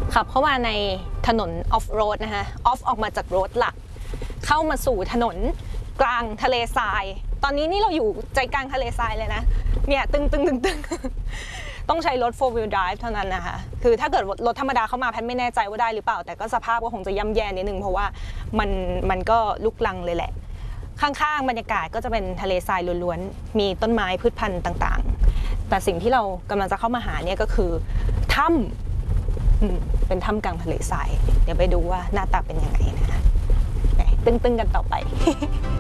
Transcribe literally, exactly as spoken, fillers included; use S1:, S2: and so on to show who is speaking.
S1: ขับเข้ามาในถนนออฟโรดนะคะออฟออกมาจากโรดหลักเข้ามาสู่ถนนกลางทะเลทรายตอนนี้นี่เราอยู่ใจกลางทะเลทรายเลยนะเนี่ยตึงตึงตึงตึงต้องใช้รถ โฟร์ วีล drive เท่านั้นนะคะคือถ้าเกิดรถธรรมดาเข้ามาแพทไม่แน่ใจว่าได้หรือเปล่าแต่ก็สภาพก็คงจะย่ำแย่นิดนึงเพราะว่ามันมันก็ลุกลังเลยแหละข้างๆบรรยากาศก็จะเป็นทะเลทรายล้วนๆมีต้นไม้พืชพันธุ์ต่างๆแต่สิ่งที่เรากำลังจะเข้ามาหาเนี่ยก็คือถ้ำเป็นถ้ำกลางทะเลทรายเดี๋ยวไปดูว่าหน้าตาเป็นยังไงนะตึ้งๆกันต่อไป